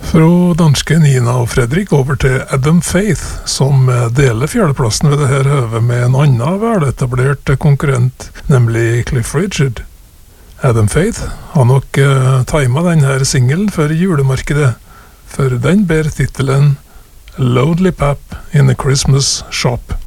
Fra danske Nina og Fredrik over til Adam Faith, som deler fjerdeplassen ved det her høvet med en annen veletablert konkurrent, nemlig Cliff Richard. Adam Faith har nok timet denne singelen for julemarkedet, for den ber titelen Lonely Pap in a Christmas Shop.